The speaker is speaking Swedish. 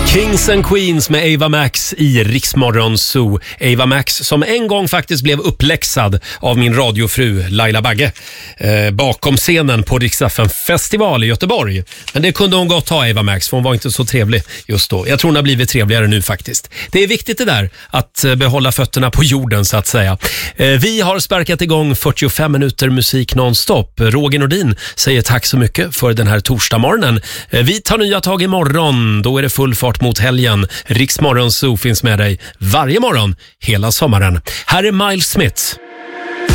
Kings and Queens med Ava Max i Rix Morgon Zoo. Ava Max som en gång faktiskt blev uppläxad av min radiofru Laila Bagge bakom scenen på Rix FM festival i Göteborg. Men det kunde hon gott ha, Ava Max, för hon var inte så trevlig just då. Jag tror hon har blivit trevligare nu faktiskt. Det är viktigt det där, att behålla fötterna på jorden så att säga. Vi har sparkat igång 45 minuter musik nonstop. Roger Nordin säger tack så mycket för den här torsdagsmorgonen. Vi tar nya tag imorgon, då är det full fart mot helgen. Rix Morgon Zoo finns med dig varje morgon hela sommaren. Här är Miles Smith.